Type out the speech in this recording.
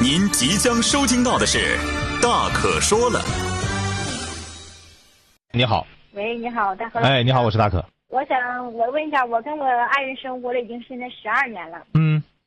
您即将收听到的是大可说了。 你好。 喂，你好，大可。 哎，你好，我是大可。 我问一下，我跟我爱人生活了已经现在12年了。